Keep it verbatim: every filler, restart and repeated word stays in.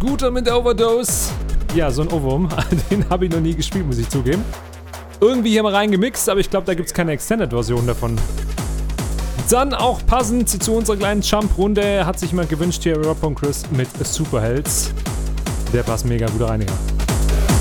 Guter mit der Overdose. Ja, so ein Ohrwurm, den habe ich noch nie gespielt, muss ich zugeben. Irgendwie hier mal reingemixt, aber ich glaube, da gibt es keine Extended-Version davon. Dann auch passend zu unserer kleinen Jump-Runde hat sich jemand gewünscht hier, Rob und Chris mit Superhelds. Der passt mega gut rein, ja.